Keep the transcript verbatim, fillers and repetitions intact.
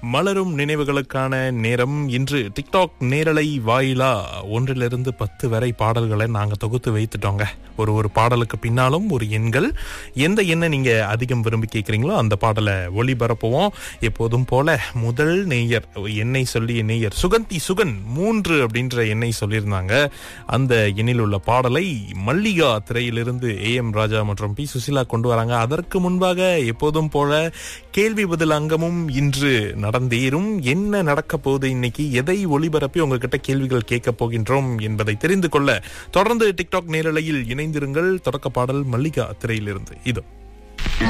மலரும் நினைவுகளுக்கான நேரம். இன்று டிக்டாக் நேரலை வாயிலா ஒன்றிலிருந்து பத்து வரை பாடல்களை நாங்க தொகுத்து வைத்துட்டோங்க. ஒரு ஒரு பாடலுக்கு பின்னாலும் ஒரு எண்கள், எந்த எண்ணை நீங்க அதிகம் விரும்பி கேட்கறீங்களோ அந்த பாடலை ஒளிபரப்புவோம். எப்போதும் போல முதல் நேயர் எண்ணை சொல்லிய நேயர் சுகந்தி சுகன் மூன்று அப்படின்ற எண்ணை சொல்லியிருந்தாங்க. அந்த எண்ணில் உள்ள பாடலை மல்லிகா திரையிலிருந்து ஏ எம் ராஜா மற்றும் பி சுசிலா கொண்டு வராங்க. அதற்கு முன்பாக எப்போதும் போல கேள்வி பதில் அங்கமும் இன்று நடந்தேறும். என்ன நடக்க போகுது இன்னைக்கு, எதை ஒளிபரப்பி உங்ககிட்ட கேள்விகள் கேட்க போகின்றோம் என்பதை தெரிந்து கொள்ள தொடர்ந்து டிக்டாக் நேரலையில் இணைந்திருங்கள். தொடக்க பாடல் மல்லிகா திரையிலிருந்து இதோ.